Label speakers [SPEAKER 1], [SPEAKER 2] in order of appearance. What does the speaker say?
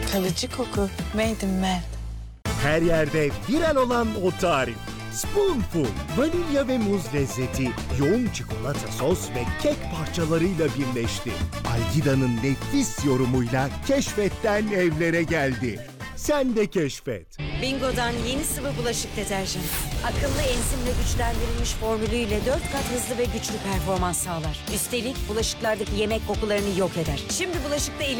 [SPEAKER 1] Kalıcı koku. Made in Melt.
[SPEAKER 2] Her yerde viral olan o tarif. Spoonful, vanilya ve muz lezzeti, yoğun çikolata sos ve kek parçalarıyla birleşti. Algida'nın nefis yorumuyla keşfetten evlere geldi. Sen de keşfet.
[SPEAKER 3] Bingo'dan yeni sıvı bulaşık deterjanı. Akıllı enzimle güçlendirilmiş formülüyle 4 kat hızlı ve güçlü performans sağlar. Üstelik bulaşıklardaki yemek kokularını yok eder. Şimdi bulaşıkta